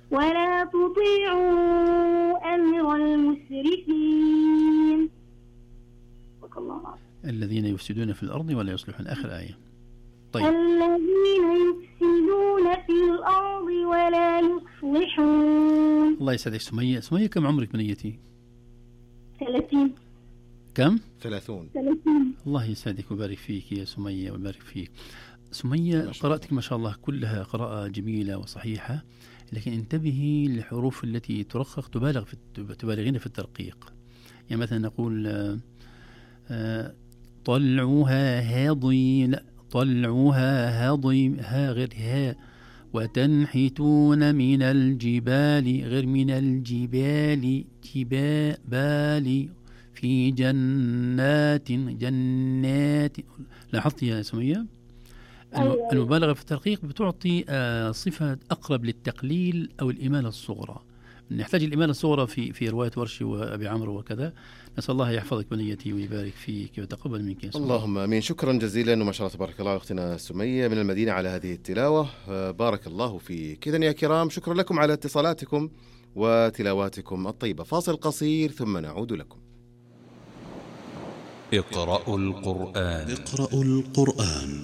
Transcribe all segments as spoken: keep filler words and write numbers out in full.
ولا تطيعوا أمر المسرفين. الذين يفسدون في الأرض ولا يصلحون. آخر آية. طيب. الذين يفسدون في الأرض ولا يصلحون. الله يسعدك سمية. سمية كم عمرك بنيتي؟ ثلاثين. كم؟ ثلاثون. ثلاثين. الله يسعدك ويبارك فيك يا سمية ويبارك فيك. سمية قراءتك ما شاء الله كلها قراءة جميلة وصحيحة، لكن انتبهي للحروف التي ترقق تبالغ في تبالغين في الترقيق. يعني مثلا نقول آه آه طلعوها هاضي، لا طلعوها هاضي، ها غير ها. وتنحتون من الجبال غير من الجبال، جبال في جنات جنات. لاحظت يا سمية؟ أيوة. المبالغة في الترقيق بتعطي آه صفة أقرب للتقليل أو الإمالة الصغرى. نحتاج الإمالة الصغرى في في رواية ورشي وأبي عمرو وكذا. نسأل الله يحفظك بنيتي ويبارك فيك ويتقبل منك يا سمية. اللهم آمين. شكرا جزيلا وما شاء الله تبارك الله أختنا سمية من المدينة على هذه التلاوة. بارك الله فيك. إذن يا كرام شكرا لكم على اتصالاتكم وتلاواتكم الطيبة. فاصل قصير ثم نعود لكم. اقرأوا القرآن. اقرأوا القرآن.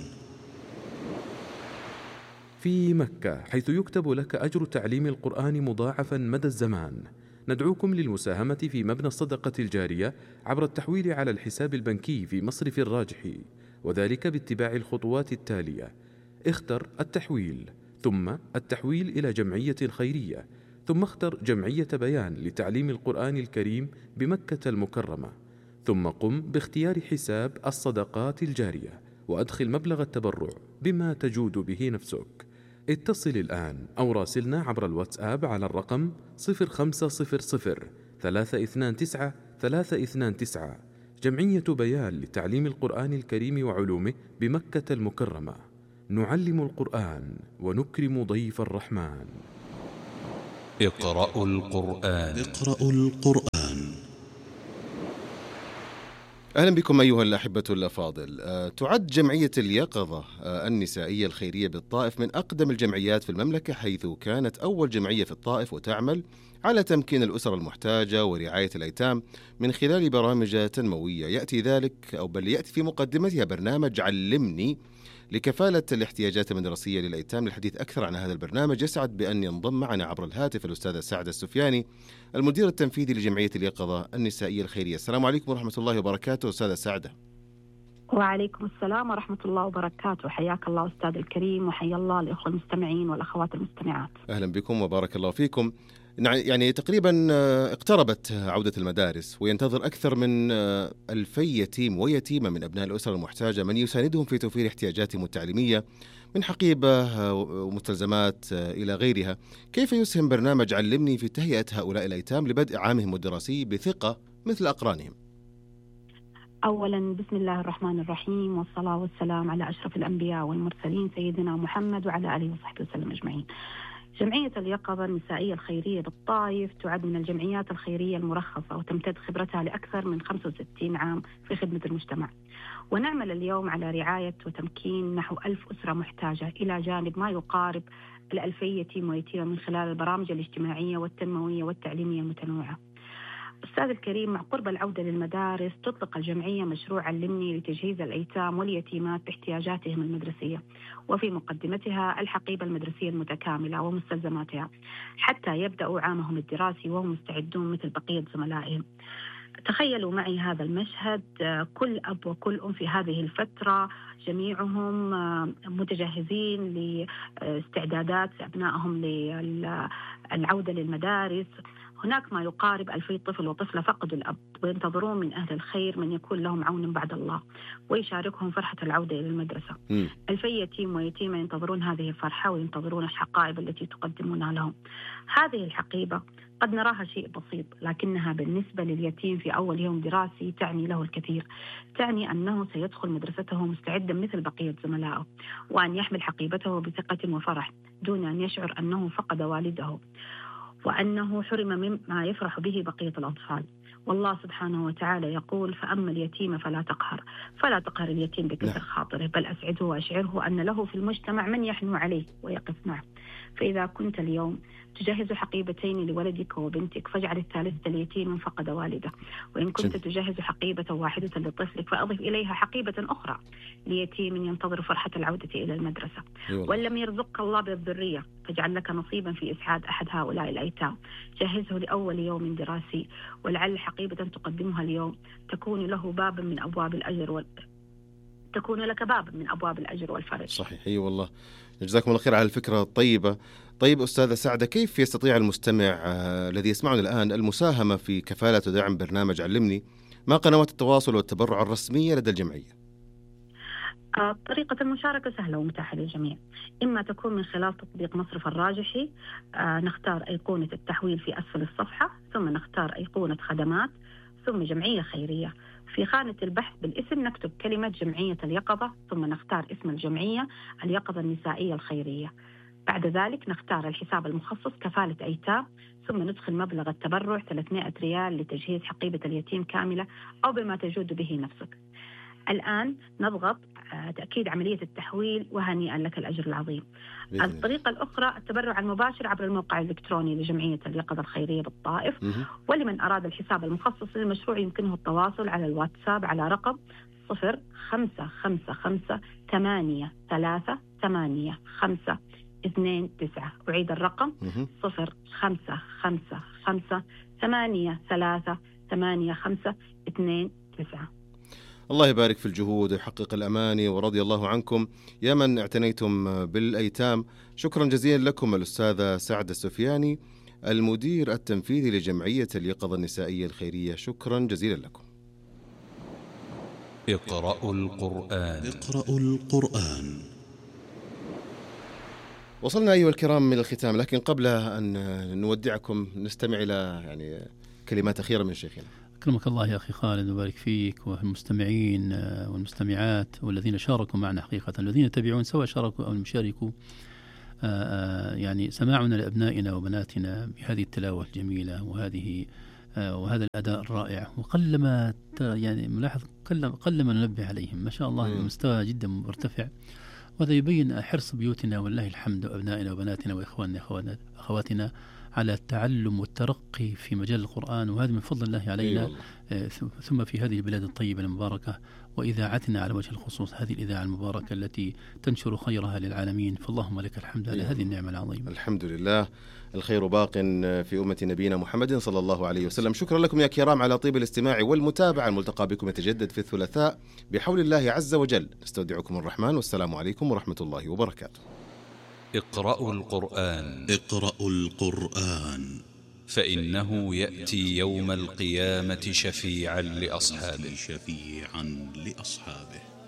في مكة، حيث يكتب لك أجر تعليم القرآن مضاعفا مدى الزمان، ندعوكم للمساهمة في مبنى الصدقة الجارية عبر التحويل على الحساب البنكي في مصرف الراجحي، وذلك باتباع الخطوات التالية: اختر التحويل، ثم التحويل إلى جمعية خيرية، ثم اختر جمعية بيان لتعليم القرآن الكريم بمكة المكرمة، ثم قم باختيار حساب الصدقات الجارية وأدخل مبلغ التبرع بما تجود به نفسك. اتصل الآن أو راسلنا عبر الواتساب على الرقم صفر خمسة صفر صفر ثلاثة اثنان تسعة ثلاثة اثنان تسعة. جمعية بيان لتعليم القرآن الكريم وعلومه بمكة المكرمة. نعلم القرآن ونكرم ضيف الرحمن. اقرأوا القرآن. اقرأوا القرآن. أهلا بكم أيها الأحبة الأفاضل. أه تعد جمعية اليقظة أه النسائية الخيرية بالطائف من أقدم الجمعيات في المملكة، حيث كانت أول جمعية في الطائف وتعمل على تمكين الأسر المحتاجة ورعاية الأيتام من خلال برامج تنموية. يأتي ذلك أو بل يأتي في مقدمتها برنامج علمني لكفالة الاحتياجات المدرسية للأيتام. للحديث أكثر عن هذا البرنامج يسعد بأن ينضم معنا عبر الهاتف الأستاذة سعد السفياني، المدير التنفيذي لجمعية اليقظة النسائية الخيرية. السلام عليكم ورحمة الله وبركاته أستاذة سعدة. وعليكم السلام ورحمة الله وبركاته. حياك الله أستاذ الكريم، وحيا الله الأخوة المستمعين والأخوات المستمعات. أهلا بكم وبارك الله فيكم. يعني تقريبا اقتربت عودة المدارس، وينتظر أكثر من ألفي يتيم ويتيمة من أبناء الأسر المحتاجة من يساندهم في توفير احتياجاتهم التعليمية من حقيبة ومستلزمات إلى غيرها. كيف يسهم برنامج علمني في تهيئة هؤلاء الأيتام لبدء عامهم الدراسي بثقة مثل أقرانهم؟ أولا بسم الله الرحمن الرحيم، والصلاة والسلام على أشرف الأنبياء والمرسلين سيدنا محمد وعلى آله وصحبه وسلم أجمعين. جمعية اليقظة النسائية الخيرية بالطائف تعد من الجمعيات الخيرية المرخصة، وتمتد خبرتها لأكثر من خمسة وستين عام في خدمة المجتمع، ونعمل اليوم على رعاية وتمكين نحو ألف أسرة محتاجة، إلى جانب ما يقارب الألفي يتيم ويتيمة من خلال البرامج الاجتماعية والتنموية والتعليمية المتنوعة. أستاذ الكريم، مع قرب العودة للمدارس تطلق الجمعية مشروع علمني لتجهيز الأيتام واليتيمات باحتياجاتهم المدرسية، وفي مقدمتها الحقيبة المدرسية المتكاملة ومستلزماتها، حتى يبدأوا عامهم الدراسي وهم مستعدون مثل بقية زملائهم. تخيلوا معي هذا المشهد، كل أب وكل أم في هذه الفترة جميعهم متجهزين لاستعدادات أبنائهم للعودة للمدارس. هناك ما يقارب ألفي طفل وطفلة فقدوا الأب، وينتظرون من أهل الخير من يكون لهم عون بعد الله ويشاركهم فرحة العودة إلى المدرسة. م. ألفي يتيم ويتيمة ينتظرون هذه الفرحة وينتظرون الحقائب التي تقدمونها لهم. هذه الحقيبة قد نراها شيء بسيط، لكنها بالنسبة لليتيم في أول يوم دراسي تعني له الكثير. تعني أنه سيدخل مدرسته مستعدا مثل بقية زملائه، وأن يحمل حقيبته بثقة وفرح دون أن يشعر أنه فقد والده، وأنه حرم مما يفرح به بقية الأطفال. والله سبحانه وتعالى يقول: فأما اليتيم فلا تقهر. فلا تقهر اليتيم بكسر خاطره، بل أسعده وأشعره أن له في المجتمع من يحنو عليه ويقف معه. فإذا كنت اليوم تجهز حقيبتين لولدك وبنتك فاجعل الثالثة اليتيم من فقد والده، وإن كنت تجهز حقيبة واحدة لطفلك فأضف إليها حقيبة أخرى ليتيم ينتظر فرحة العودة إلى المدرسة. وإن لم يرزقك الله بالذرية فاجعل لك نصيبا في إسعاد أحد هؤلاء الأيتام، جهزه لأول يوم دراسي، ولعل حقيبة تقدمها اليوم تكون له بابا من أبواب الأجر وال... تكون لك باب من أبواب الأجر والفرج. صحيح، اي والله، جزاكم الله خير على الفكرة الطيبة. طيب أستاذة سعدة، كيف يستطيع المستمع آه الذي يسمعنا الآن المساهمة في كفالة ودعم برنامج علمني؟ ما قنوات التواصل والتبرع الرسمية لدى الجمعية؟ آه طريقة المشاركة سهلة ومتاحة للجميع، إما تكون من خلال تطبيق مصرف الراجحي، آه نختار أيقونة التحويل في أسفل الصفحة، ثم نختار أيقونة خدمات، ثم جمعية خيرية. في خانة البحث بالاسم نكتب كلمة جمعية اليقظة، ثم نختار اسم الجمعية اليقظة النسائية الخيرية. بعد ذلك نختار الحساب المخصص كفالة أيتام، ثم ندخل مبلغ التبرع ثلاثمائة ريال لتجهيز حقيبة اليتيم كاملة أو بما تجود به نفسك. الآن نضغط تأكيد عملية التحويل وهنيئا لك الأجر العظيم. الطريقة الأخرى التبرع المباشر عبر الموقع الإلكتروني لجمعية اليقظة الخيرية بالطائف. ولمن أراد الحساب المخصص للمشروع يمكنه التواصل على الواتساب على رقم صفر خمسة خمسة خمسة ثمانية ثلاثة ثمانية خمسة اثنين تسعة. أعيد الرقم صفر خمسة خمسة خمسة ثمانية ثلاثة ثمانية خمسة اثنين تسعة. الله يبارك في الجهود ويحقق الأماني ورضي الله عنكم يا من اعتنيتم بالأيتام. شكرا جزيلا لكم الأستاذة سعدة السفياني المدير التنفيذي لجمعية اليقظة النسائية الخيرية، شكرا جزيلا لكم. اقرأوا القرآن. اقرأوا القرآن. وصلنا أيها الكرام من الختام، لكن قبل أن نودعكم نستمع إلى يعني كلمات أخيرة من شيخنا. أكرمك الله يا أخي خالد وبارك فيك، والمستمعين والمستمعات والذين شاركوا معنا حقيقة، الذين يتابعون سواء شاركوا أو لم يشاركوا، يعني سماعنا لأبنائنا وبناتنا بهذه التلاوة الجميلة وهذه وهذا الأداء الرائع، وقلما يعني ملاحظ قلما ننبه عليهم، ما شاء الله المستوى جدا مرتفع، وهذا يبين حرص بيوتنا والله الحمد، وأبنائنا وبناتنا وإخواننا أخواتنا على التعلم والترقي في مجال القرآن، وهذا من فضل الله علينا. أيوة. ثم في هذه البلاد الطيبة المباركة، وإذاعتنا على وجه الخصوص هذه الإذاعة المباركة التي تنشر خيرها للعالمين، فاللهم لك الحمد على هذه النعمة العظيمة. الحمد لله، الخير باق في أمة نبينا محمد صلى الله عليه وسلم. شكرا لكم يا كرام على طيب الاستماع والمتابعة. الملتقى بكم يتجدد في الثلاثاء بحول الله عز وجل. نستودعكم الرحمن، والسلام عليكم ورحمة الله وبركاته. اقرأوا القرآن. اقرأوا القرآن فإنه يأتي يوم القيامة شفيعا لأصحابه. شفيعا لأصحابه.